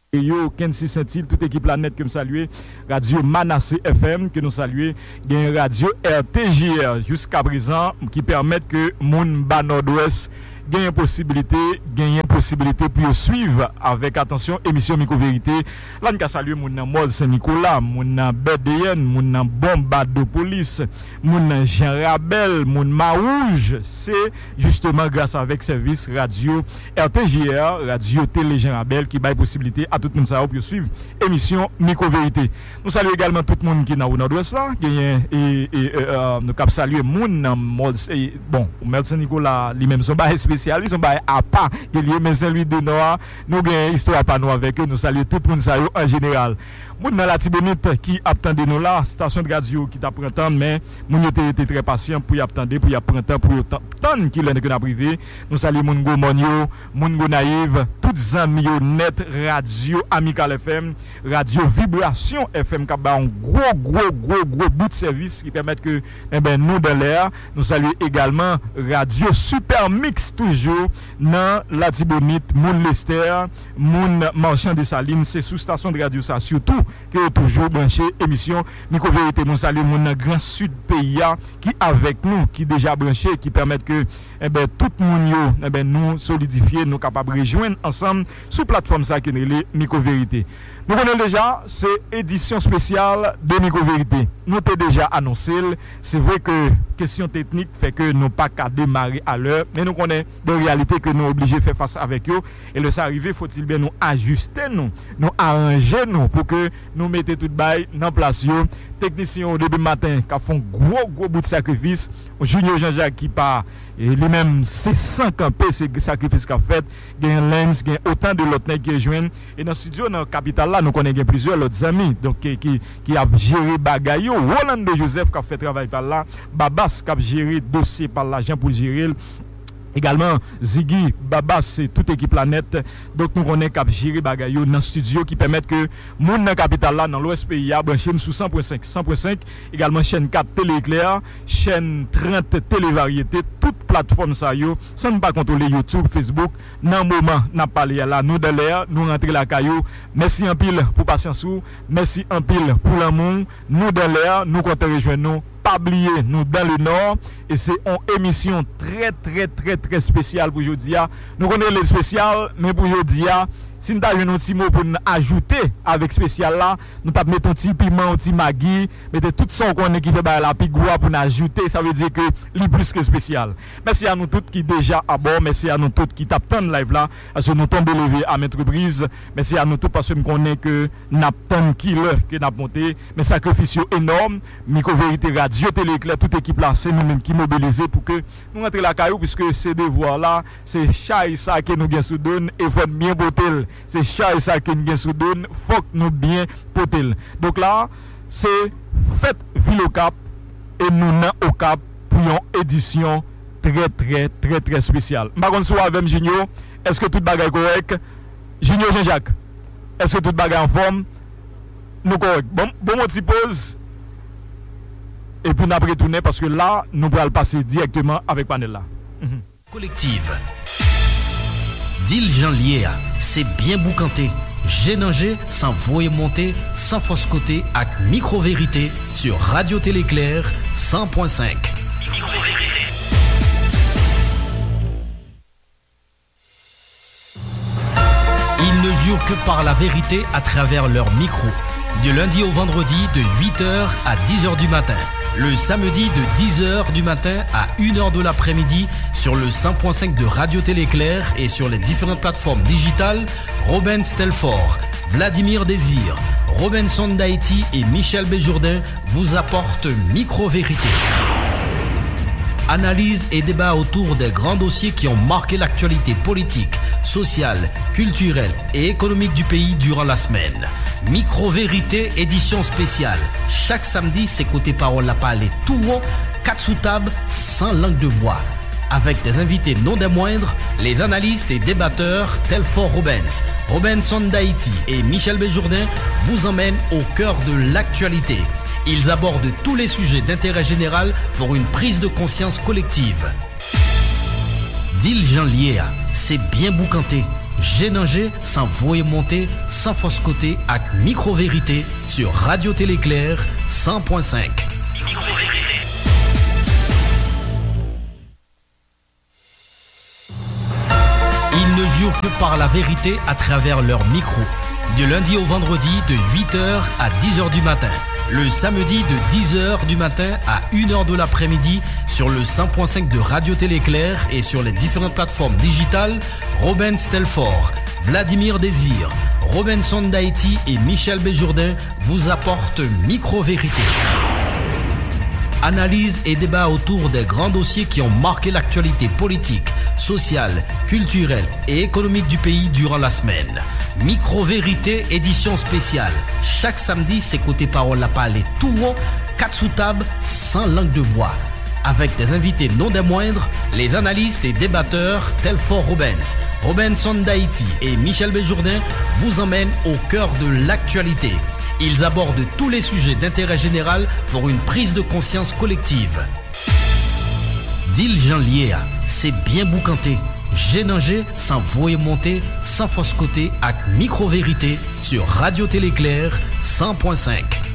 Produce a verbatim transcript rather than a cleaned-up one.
Yo, Kensi Saint-Il, toute équipe planète que nous saluons, Radio Manassé F M que nous saluons, il y a Radio R T J R jusqu'à présent qui permettent que moun ba nord-ouest gagne possibilité, gagne possibilité pour suivre avec attention émission Micro Vérité. Là nous saluer moun nan Mol Saint-Nicolas, moun nan B D N, moun nan Bombardopolis, moun nan Jean Rabel, moun Marouge, c'est justement grâce avec service radio R T J R, Radio Télé Jean Rabel qui baille possibilité à tout le monde ça pour suivre émission Micro Vérité. Nous saluons également tout le monde qui est dans le nord-ouest là, gagne et et euh, nous cap saluer moun nan Mol bon, Mol Saint-Nicolas lui-même son bail spécialistes sont bail à pas il y a mais Saint-Louis de Nord nous gagne histoire pas nous avec eux nous saluer tout le monde ça en général moun dans la Tibonite qui attendait nous là station de radio qui t'a prendre mais moun était était très patient pour y attendre pour y prendre temps pour tant qui l'en que n'a privé nous saluer moun go monio moun go naïve toutes amis net radio amical F M radio vibration F M qui a un gros gros gros gros bout de service qui permet que eh ben nous de l'air nous saluer également radio super mix toujours dans la Tibonite moun Lester moun marchand de Salines c'est sous station de radio ça surtout que toujours branché émission Micro Vérité nous saluons mon grand sud pays qui avec nous qui déjà branché qui permettent que eh ben tout moun yo eh ben nous solidifier nous capable rejoindre ensemble sous plateforme ça qui est Micro Vérité. Nous connaissons déjà c'est édition spéciale de Micro Vérité. Nous t'ai déjà annoncé, c'est vrai que question technique fait que nous pas qu'à démarrer à l'heure mais nous connaissons de réalité que nous obligés faire face avec eux et le ça arriver faut-il bien nous ajuster nous nous arranger nous pour que nous mettons tout bail dans place yo technicien au début matin qui font gros gros bout de sacrifice Junior Jean-Jacques qui part et lui-même c'est cent campé c'est sacrifice qu'a fait gain lens gain autant de l'autre qui joindre et dans studio dans capitale là nous connaissons plusieurs autres amis donc qui qui, qui a géré bagaille Roland de Joseph qui a fait travail par là Babas qui a géré dossier par l'argent pour gérer également Ziggy Babas c'est toute équipe planète donc nous connaissons cap gérer bagaille dans studio qui permettent que monde dans capitale là dans l'ouest pays a branché sous cent point cinq cent point cinq également chaîne quatre télé éclair chaîne trente télé variété toute plateforme ça yo sans ne pas contrôler YouTube Facebook dans moment n'a parlé là nous de l'air nous rentrer la caillou merci en pile pour patience merci en pile pour l'amour nous de l'air nous comptons rejoindre nous pas oublier nous dans le nord et c'est une émission très très très très spéciale pour aujourd'hui nous connaissons les spéciales mais pour aujourd'hui si nous avons un petit mot pour nous ajouter avec spécial là nous t'a mettre un petit piment un petit maggi mettez tout ça qu'on est qui fait la pigoua pour nous ajouter ça veut dire que li plus que spécial merci à nous toutes qui déjà à bord merci à nous toutes qui t'attendent live là parce que nous tombons levé à maintes reprises merci à nous tous parce que nous connaît que n'attend qui le que n'a monté mais sacrifice énorme Micro Vérité radio télé éclair toute équipe là c'est nous mêmes qui mobiliser pour que nous rentrer la caillou puisque ces devoirs là c'est chai ça que nous gain sous donne et faut bien botter c'est chai ça que nous gain sous donne faut que nous bien potel donc là c'est fête ville au Cap et nous nan au Cap pour une édition très très très très spéciale par contre soit avec Junior est-ce que tout bagaille correct Junior Jean-Jacques est-ce que tout bagaille en forme nous correct bon bon petit pause et puis nous après retourner parce que là nous allons passer directement avec panel là mm-hmm. Collective Dil Jean Liéa c'est bien boucanté Génanger sans voyer monter sans fausse côté avec Micro Vérité sur Radio Télé Claire cent point cinq Micro Vérité. Ils ne jurent que par la vérité à travers leur micro. Du lundi au vendredi de huit heures à dix heures du matin. Le samedi de dix heures du matin à une heure de l'après-midi sur le cent point cinq de Radio Télé Claire et sur les différentes plateformes digitales, Robin Stelfort, Vladimir Désir, Robinson d'Haïti et Michel Béjourdin vous apportent Micro Vérité. Analyse et débat autour des grands dossiers qui ont marqué l'actualité politique, sociale, culturelle et économique du pays durant la semaine. Micro Vérité édition spéciale. Chaque samedi, c'est côté parole la parler tout haut, quatre sous table, sans langue de bois. Avec des invités non des moindres, les analystes et débatteurs Telfort Robens, Robinson d'Haïti et Michel Béjourdin vous emmènent au cœur de l'actualité. Ils abordent tous les sujets d'intérêt général pour une prise de conscience collective. Dil Jean Liéa, c'est bien boucanté. Génanger sans voyer monter, sans fausse côté avec micro-vérité sur Radio Téléclair cent point cinq. Ils ne jurent que par la vérité à travers leur micro. Du lundi au vendredi de huit heures à dix heures du matin. Le samedi de dix heures du matin à une heure de l'après-midi sur le cent point cinq de Radio Téléclair et sur les différentes plateformes digitales, Robin Stelfort, Vladimir Désir, Robinson d'Haïti et Michel Béjourdin vous apportent Micro-Vérité. Analyse et débat autour des grands dossiers qui ont marqué l'actualité politique, sociale, culturelle et économique du pays durant la semaine. Micro-Vérité, édition spéciale. Chaque samedi, c'est côté parole la parler tout haut, quatre sous table, sans langue de bois. Avec des invités non des moindres, les analystes et débatteurs Telfort Robens, Robinson d'Haïti et Michel Béjourdin vous emmènent au cœur de l'actualité. Ils abordent tous les sujets d'intérêt général pour une prise de conscience collective. Dil Jean Liéa, c'est bien boucanté. Génanger sans voyer monter, sans fausse côté avec micro-vérité sur Radio Téléclair cent point cinq.